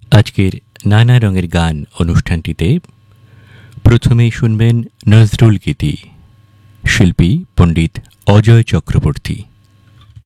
আজকের নানা রঙের গান অনুষ্ঠানটিতে প্রথমেই শুনবেন নজরুল গীতি, শিল্পী পণ্ডিত অজয় চক্রবর্তী।